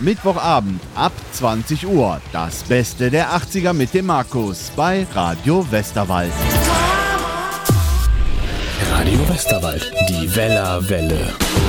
Mittwochabend ab 20 Uhr. Das Beste der 80er mit dem Markus bei Radio Westerwald. Radio Westerwald, die Weller Welle.